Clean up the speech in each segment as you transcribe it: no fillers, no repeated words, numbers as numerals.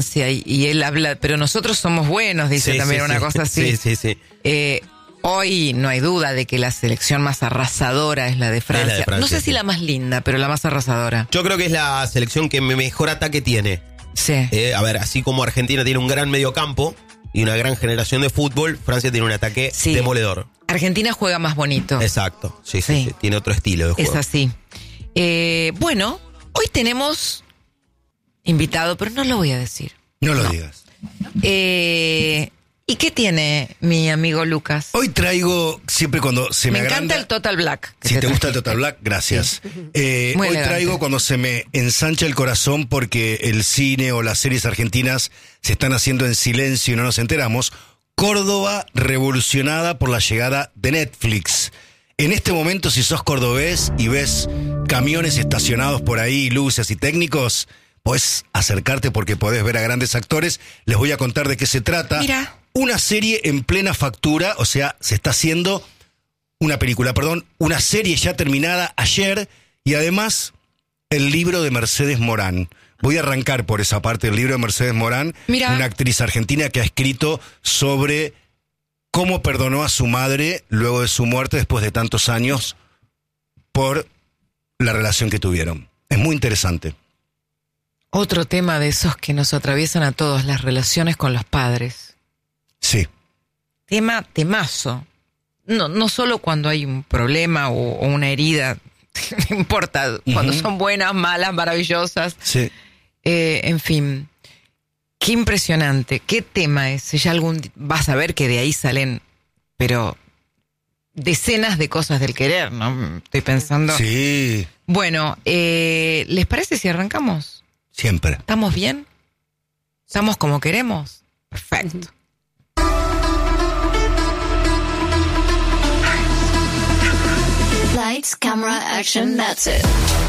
y él habla, pero nosotros somos buenos, dice también una cosa así. Sí. Hoy no hay duda de que la selección más arrasadora es la de Francia. Es la de Francia, no sé si la más linda, pero la más arrasadora. Yo creo que es la selección que mejor ataque tiene. Sí. A ver, así como Argentina tiene un gran mediocampo y una gran generación de fútbol, Francia tiene un ataque demoledor. Argentina juega más bonito. Exacto, sí. Tiene otro estilo de juego. Es así. Bueno, hoy tenemos invitado, pero no lo voy a decir. No lo digas. ¿Y qué tiene mi amigo Lucas? Hoy traigo, siempre cuando se me agranda... encanta el Total Black. Si te gusta el Total Black, gracias. Sí. Hoy traigo cuando se me ensancha el corazón porque el cine o las series argentinas se están haciendo en silencio y no nos enteramos. Córdoba revolucionada por la llegada de Netflix. En este momento, si sos cordobés y ves camiones estacionados por ahí, luces y técnicos, podés acercarte porque podés ver a grandes actores. Les voy a contar de qué se trata. Mira. Una serie en plena factura, o sea, se está haciendo una serie ya terminada ayer, y además el libro de Mercedes Morán. Voy a arrancar por esa parte del libro de Mercedes Morán, una actriz argentina que ha escrito sobre cómo perdonó a su madre luego de su muerte después de tantos años por la relación que tuvieron. Es muy interesante. Otro tema de esos que nos atraviesan a todos, las relaciones con los padres. Sí. Temazo. No solo cuando hay un problema o una herida, no importa, cuando son buenas, malas, maravillosas. Sí. En fin, qué impresionante, qué tema es. Ya vas a ver que de ahí salen, pero decenas de cosas del querer, ¿no? Estoy pensando. Sí. Bueno, ¿les parece si arrancamos? Siempre. ¿Estamos bien? ¿Estamos como queremos? Perfecto. Lights, camera, action, that's it.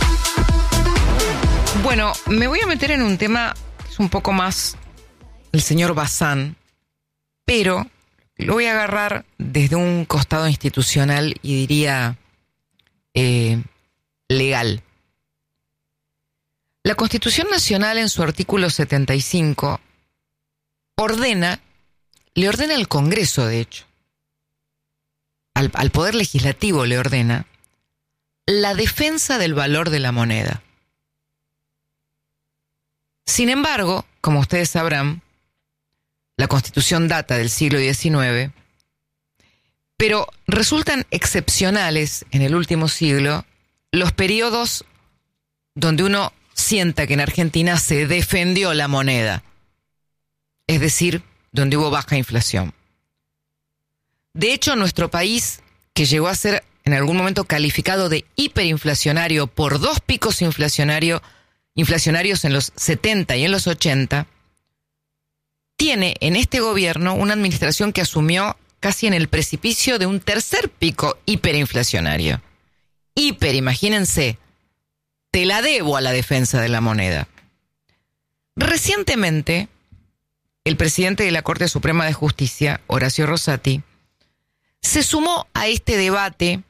Bueno, me voy a meter en un tema que es un poco más el señor Bazán, pero lo voy a agarrar desde un costado institucional y diría legal. La Constitución Nacional, en su artículo 75, le ordena al Congreso, de hecho, al Poder Legislativo le ordena la defensa del valor de la moneda. Sin embargo, como ustedes sabrán, la Constitución data del siglo XIX, pero resultan excepcionales en el último siglo los periodos donde uno sienta que en Argentina se defendió la moneda, es decir, donde hubo baja inflación. De hecho, nuestro país, que llegó a ser en algún momento calificado de hiperinflacionario por dos picos inflacionarios en los 70 y en los 80, tiene en este gobierno una administración que asumió casi en el precipicio de un tercer pico hiperinflacionario. Imagínense, te la debo a la defensa de la moneda. Recientemente, el presidente de la Corte Suprema de Justicia, Horacio Rosati, se sumó a este debate,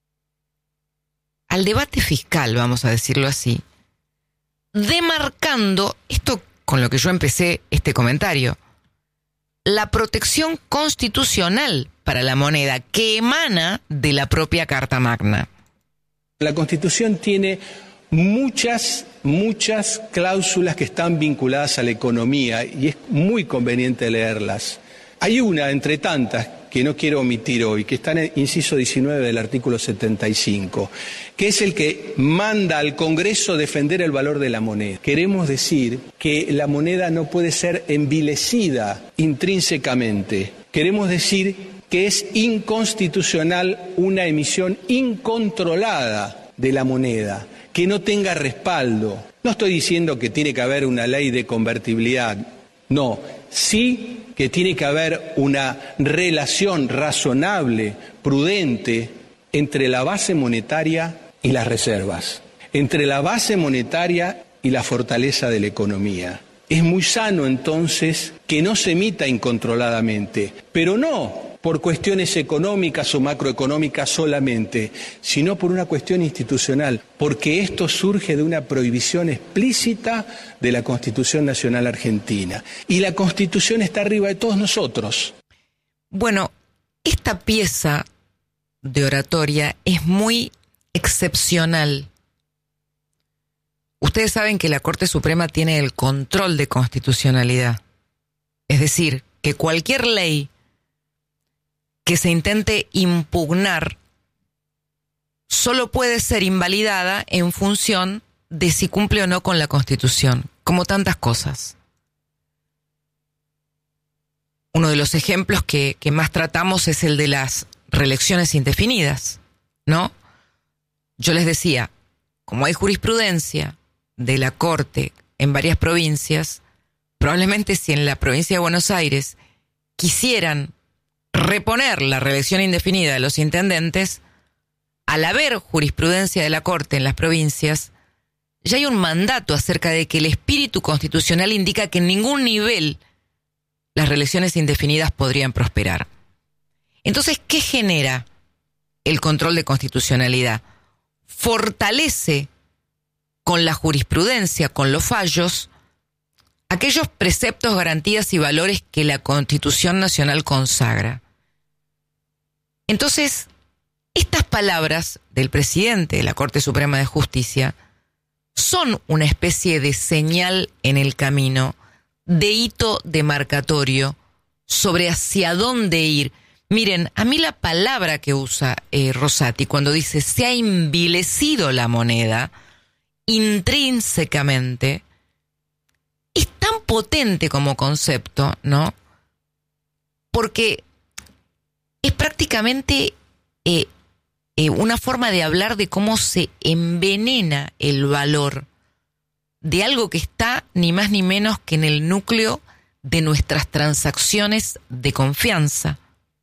al debate fiscal, vamos a decirlo así, demarcando, esto con lo que yo empecé este comentario, la protección constitucional para la moneda que emana de la propia Carta Magna. La Constitución tiene muchas cláusulas que están vinculadas a la economía y es muy conveniente leerlas. Hay una entre tantas que no quiero omitir hoy, que está en el inciso 19 del artículo 75, que es el que manda al Congreso defender el valor de la moneda. Queremos decir que la moneda no puede ser envilecida intrínsecamente. Queremos decir que es inconstitucional una emisión incontrolada de la moneda, que no tenga respaldo. No estoy diciendo que tiene que haber una ley de convertibilidad, no, sí que tiene que haber una relación razonable, prudente, entre la base monetaria y las reservas, entre la base monetaria y la fortaleza de la economía. Es muy sano entonces que no se emita incontroladamente, pero no por cuestiones económicas o macroeconómicas solamente, sino por una cuestión institucional, porque esto surge de una prohibición explícita de la Constitución Nacional Argentina. Y la Constitución está arriba de todos nosotros. Bueno, esta pieza de oratoria es muy excepcional. Ustedes saben que la Corte Suprema tiene el control de constitucionalidad. Es decir, que cualquier ley que se intente impugnar solo puede ser invalidada en función de si cumple o no con la Constitución, como tantas cosas. Uno de los ejemplos que más tratamos es el de las reelecciones indefinidas, ¿no? Yo les decía, como hay jurisprudencia de la Corte en varias provincias, probablemente si en la provincia de Buenos Aires quisieran reponer la reelección indefinida de los intendentes, al haber jurisprudencia de la Corte en las provincias, ya hay un mandato acerca de que el espíritu constitucional indica que en ningún nivel las reelecciones indefinidas podrían prosperar. Entonces, ¿qué genera el control de constitucionalidad? Fortalece con la jurisprudencia, con los fallos, aquellos preceptos, garantías y valores que la Constitución Nacional consagra. Entonces, estas palabras del presidente de la Corte Suprema de Justicia son una especie de señal en el camino, de hito demarcatorio sobre hacia dónde ir. Miren, a mí la palabra que usa Rosati cuando dice se ha envilecido la moneda intrínsecamente es tan potente como concepto, ¿no? Porque es prácticamente una forma de hablar de cómo se envenena el valor de algo que está ni más ni menos que en el núcleo de nuestras transacciones de confianza.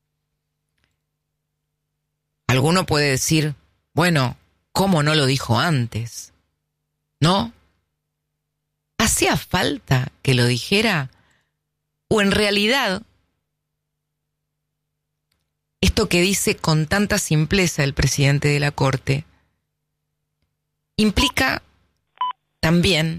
Alguno puede decir, bueno, ¿cómo no lo dijo antes? ¿No? ¿Hacía falta que lo dijera? ¿O en realidad esto que dice con tanta simpleza el presidente de la Corte implica también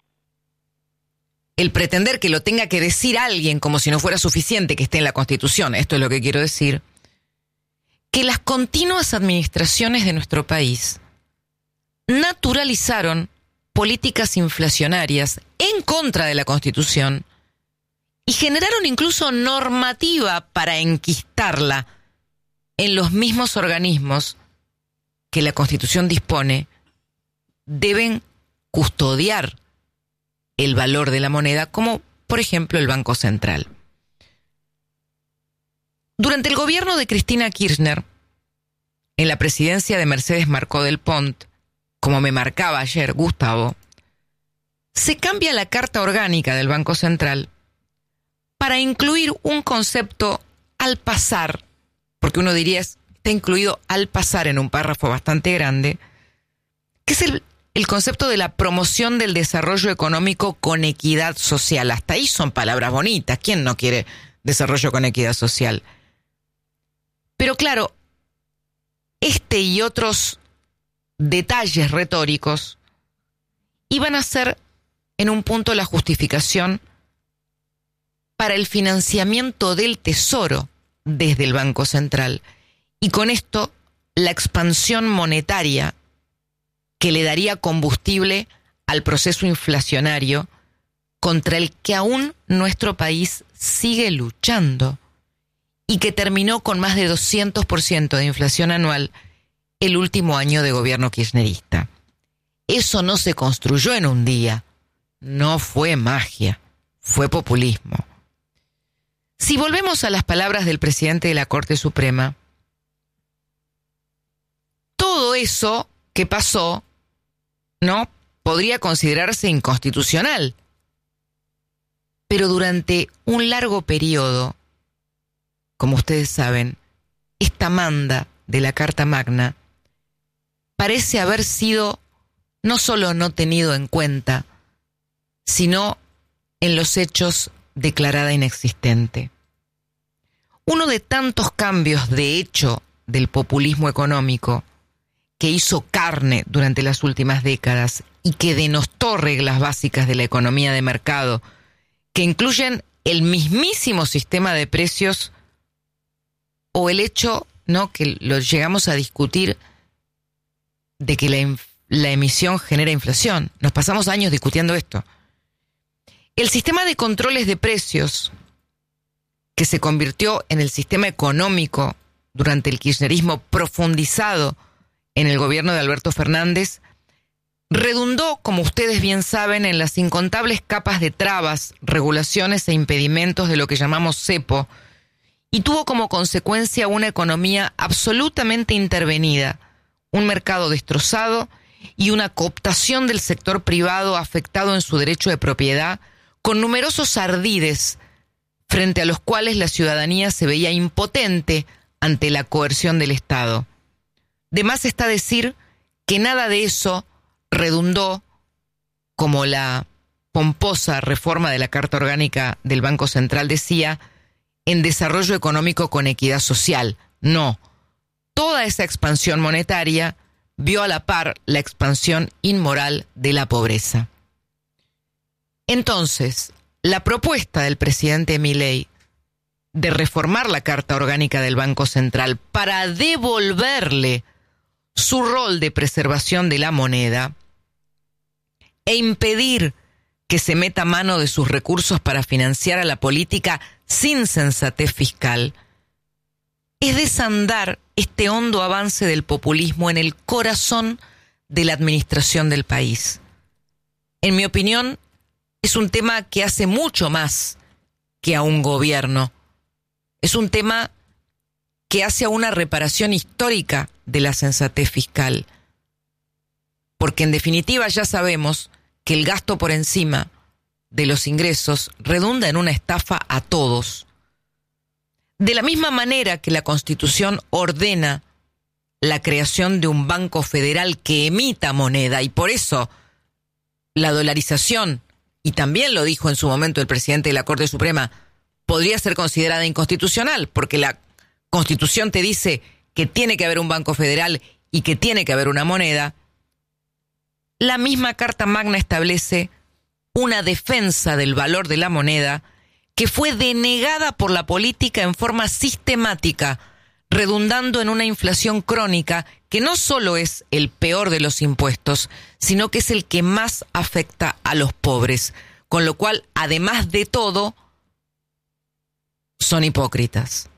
el pretender que lo tenga que decir alguien como si no fuera suficiente que esté en la Constitución? Esto es lo que quiero decir. Que las continuas administraciones de nuestro país naturalizaron políticas inflacionarias en contra de la Constitución y generaron incluso normativa para enquistarla en los mismos organismos que la Constitución dispone deben custodiar el valor de la moneda, como por ejemplo el Banco Central. Durante el gobierno de Cristina Kirchner, en la presidencia de Mercedes Marcó del Pont, como me marcaba ayer Gustavo, se cambia la Carta Orgánica del Banco Central para incluir un concepto al pasar, porque uno diría está incluido al pasar en un párrafo bastante grande, que es el concepto de la promoción del desarrollo económico con equidad social. Hasta ahí son palabras bonitas. ¿Quién no quiere desarrollo con equidad social? Pero claro, este y otros detalles retóricos iban a ser en un punto la justificación para el financiamiento del Tesoro desde el Banco Central y con esto la expansión monetaria que le daría combustible al proceso inflacionario contra el que aún nuestro país sigue luchando y que terminó con más de 200% de inflación anual el último año de gobierno kirchnerista. Eso no se construyó en un día, no fue magia, fue populismo. Si volvemos a las palabras del presidente de la Corte Suprema, todo eso que pasó no podría considerarse inconstitucional, pero durante un largo periodo, como ustedes saben, esta manda de la Carta Magna parece haber sido no solo no tenido en cuenta, sino en los hechos declarada inexistente. Uno de tantos cambios de hecho del populismo económico que hizo carne durante las últimas décadas y que denostó reglas básicas de la economía de mercado, que incluyen el mismísimo sistema de precios o el hecho, ¿no?, que lo llegamos a discutir, de que la emisión genera inflación. Nos pasamos años discutiendo esto. El sistema de controles de precios, que se convirtió en el sistema económico durante el kirchnerismo profundizado en el gobierno de Alberto Fernández, redundó, como ustedes bien saben, en las incontables capas de trabas, regulaciones e impedimentos de lo que llamamos cepo, y tuvo como consecuencia una economía absolutamente intervenida, un mercado destrozado y una cooptación del sector privado afectado en su derecho de propiedad, con numerosos ardides frente a los cuales la ciudadanía se veía impotente ante la coerción del Estado. De más está decir que nada de eso redundó, como la pomposa reforma de la Carta Orgánica del Banco Central decía, en desarrollo económico con equidad social. No. Toda esa expansión monetaria vio a la par la expansión inmoral de la pobreza. Entonces, la propuesta del presidente Milei de reformar la Carta Orgánica del Banco Central para devolverle su rol de preservación de la moneda e impedir que se meta mano de sus recursos para financiar a la política sin sensatez fiscal, es desandar este hondo avance del populismo en el corazón de la administración del país. En mi opinión, es un tema que hace mucho más que a un gobierno. Es un tema que hace a una reparación histórica de la sensatez fiscal. Porque en definitiva ya sabemos que el gasto por encima de los ingresos redunda en una estafa a todos. De la misma manera que la Constitución ordena la creación de un banco federal que emita moneda, y por eso la dolarización, y también lo dijo en su momento el presidente de la Corte Suprema, podría ser considerada inconstitucional, porque la Constitución te dice que tiene que haber un banco federal y que tiene que haber una moneda. La misma Carta Magna establece una defensa del valor de la moneda que fue denegada por la política en forma sistemática, redundando en una inflación crónica que no solo es el peor de los impuestos, sino que es el que más afecta a los pobres, con lo cual, además de todo, son hipócritas.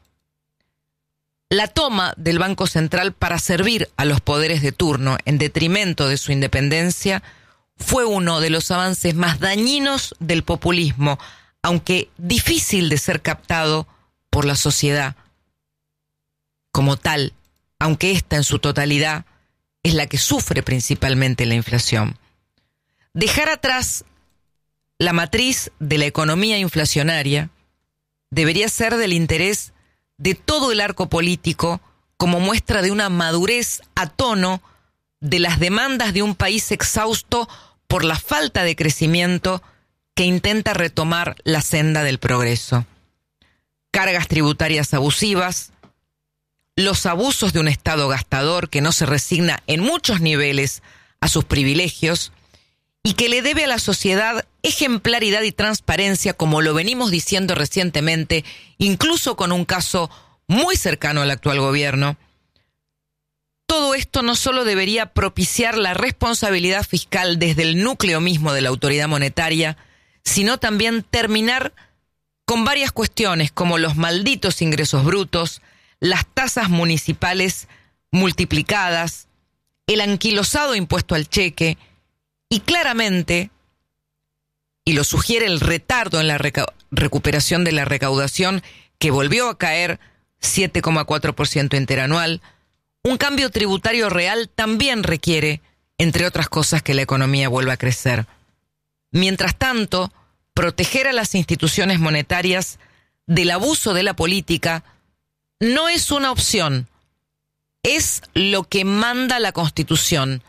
La toma del Banco Central para servir a los poderes de turno en detrimento de su independencia fue uno de los avances más dañinos del populismo, aunque difícil de ser captado por la sociedad como tal, aunque esta en su totalidad es la que sufre principalmente la inflación. Dejar atrás la matriz de la economía inflacionaria debería ser del interés de todo el arco político como muestra de una madurez a tono de las demandas de un país exhausto por la falta de crecimiento que intenta retomar la senda del progreso. Cargas tributarias abusivas, los abusos de un Estado gastador que no se resigna en muchos niveles a sus privilegios y que le debe a la sociedad ejemplaridad y transparencia, como lo venimos diciendo recientemente, incluso con un caso muy cercano al actual gobierno. Todo esto no solo debería propiciar la responsabilidad fiscal desde el núcleo mismo de la autoridad monetaria, sino también terminar con varias cuestiones como los malditos ingresos brutos, las tasas municipales multiplicadas, el anquilosado impuesto al cheque y claramente, y lo sugiere el retardo en la recuperación de la recaudación que volvió a caer 7,4% interanual, un cambio tributario real también requiere, entre otras cosas, que la economía vuelva a crecer. Mientras tanto, proteger a las instituciones monetarias del abuso de la política no es una opción, es lo que manda la Constitución.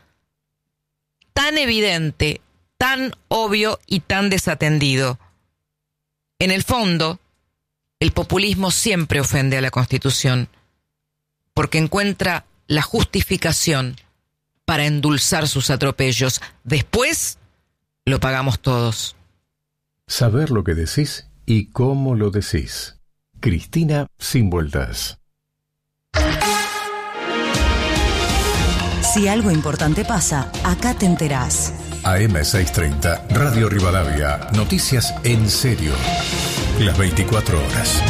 Tan evidente, tan obvio y tan desatendido. En el fondo, el populismo siempre ofende a la Constitución, porque encuentra la justificación para endulzar sus atropellos. Después lo pagamos todos. Saber lo que decís y cómo lo decís. Cristina Sin Vueltas. Si algo importante pasa, acá te enterás. AM630, Radio Rivadavia. Noticias en serio. Las 24 horas.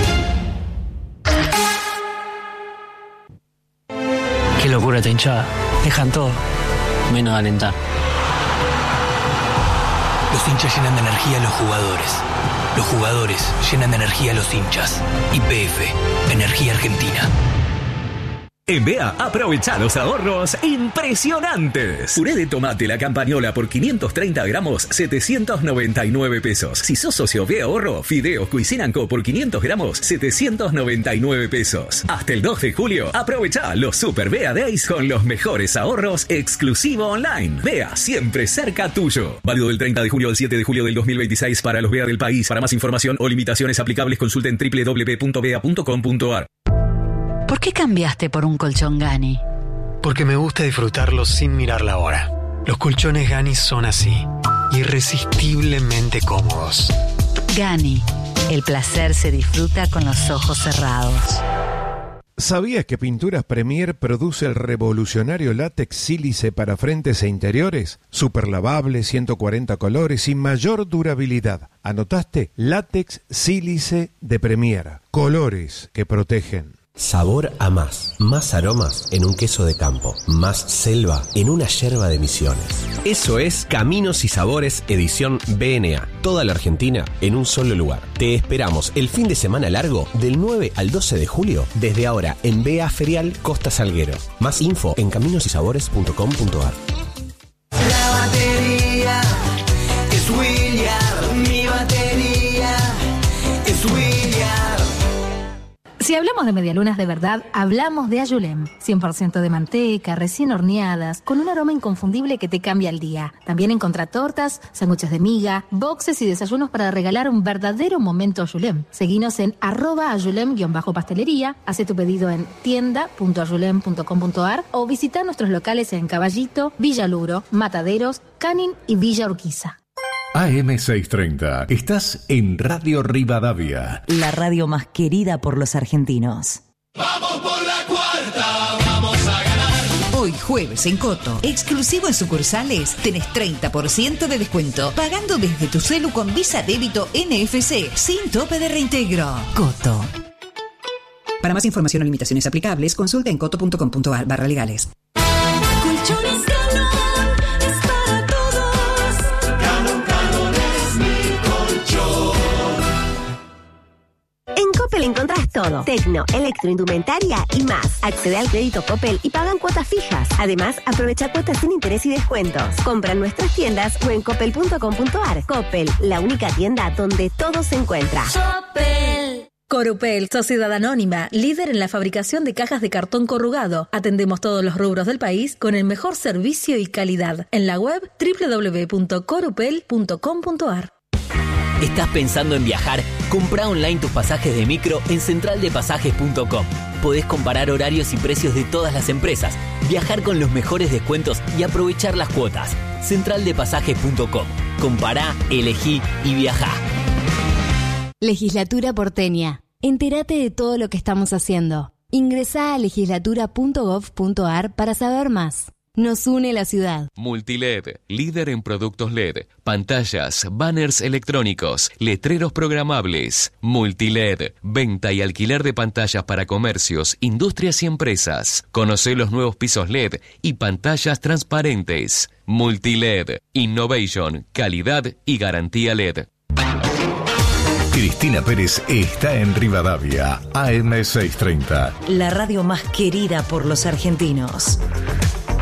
Qué locura esta hinchada. Dejan todo, menos alentar. Los hinchas llenan de energía a los jugadores. Los jugadores llenan de energía a los hinchas. YPF, Energía Argentina. En BEA, aprovecha los ahorros impresionantes. Puré de tomate La Campañola por 530 gramos, 799 pesos. Si sos socio BEA Ahorro, fideos Cuisine & Co por 500 gramos, 799 pesos. Hasta el 2 de julio, aprovecha los Super BEA Days con los mejores ahorros exclusivo online. BEA, siempre cerca tuyo. Válido del 30 de julio al 7 de julio del 2026 para los BEA del país. Para más información o limitaciones aplicables, consulten www.bea.com.ar. ¿Por qué cambiaste por un colchón Gani? Porque me gusta disfrutarlo sin mirar la hora. Los colchones Gani son así, irresistiblemente cómodos. Gani, el placer se disfruta con los ojos cerrados. ¿Sabías que Pinturas Premier produce el revolucionario látex sílice para frentes e interiores? Super lavable, 140 colores y mayor durabilidad. ¿Anotaste? Látex sílice de Premier. Colores que protegen. Sabor a más. Más aromas en un queso de campo. Más selva en una yerba de Misiones. Eso es Caminos y Sabores edición BNA. Toda la Argentina en un solo lugar. Te esperamos el fin de semana largo del 9 al 12 de julio desde ahora en BA Ferial Costa Salguero. Más info en caminosysabores.com.ar. La batería es William. Mi batería es William. Si hablamos de medialunas de verdad, hablamos de Ayulem. 100% de manteca, recién horneadas, con un aroma inconfundible que te cambia el día. También encontrá tortas, sándwiches de miga, boxes y desayunos para regalar un verdadero momento Ayulem. Seguinos en @ayulem_pastelería, hace tu pedido en tienda.ayulem.com.ar o visita nuestros locales en Caballito, Villaluro, Mataderos, Canin y Villa Urquiza. AM630. Estás en Radio Rivadavia. La radio más querida por los argentinos. ¡Vamos por la cuarta! ¡Vamos a ganar! Hoy jueves en Coto, exclusivo en sucursales, tenés 30% de descuento, pagando desde tu celu con Visa Débito NFC, sin tope de reintegro. Coto. Para más información o limitaciones aplicables, consulta en coto.com.ar/legales. Colchones Ganon es para todos. Ganon es mi colchón. En Coppel encontrás todo: tecno, electroindumentaria y más. Accede al crédito Coppel y pagan cuotas fijas. Además, aprovecha cuotas sin interés y descuentos. Compra en nuestras tiendas o en coppel.com.ar. Coppel, la única tienda donde todo se encuentra. Coppel. Corupel, sociedad anónima, líder en la fabricación de cajas de cartón corrugado. Atendemos todos los rubros del país con el mejor servicio y calidad. En la web www.corupel.com.ar. ¿Estás pensando en viajar? Comprá online tus pasajes de micro en centraldepasajes.com. Podés comparar horarios y precios de todas las empresas, viajar con los mejores descuentos y aprovechar las cuotas. Centraldepasajes.com. Compará, elegí y viajá. Legislatura porteña. Entérate de todo lo que estamos haciendo. Ingresá a legislatura.gov.ar para saber más. Nos une la ciudad. Multiled, líder en productos LED, pantallas, banners electrónicos, letreros programables. Multiled, venta y alquiler de pantallas para comercios, industrias y empresas. Conocé los nuevos pisos LED y pantallas transparentes. Multiled, innovation, calidad y garantía LED. Cristina Pérez está en Rivadavia, AM630. La radio más querida por los argentinos.